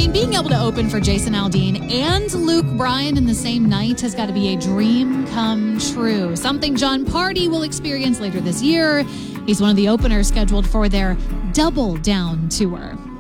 mean, being able to open for Jason Aldean and Luke Bryan in the same night has got to be a dream come true. Something Jon Pardi will experience later this year. He's one of the openers scheduled for their Double Down tour.